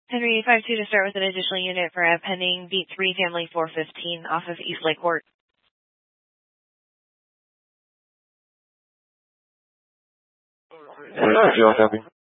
Henry 852 to start with an additional unit for a pending beat 3 family 415 off of East Lake Court. Copy.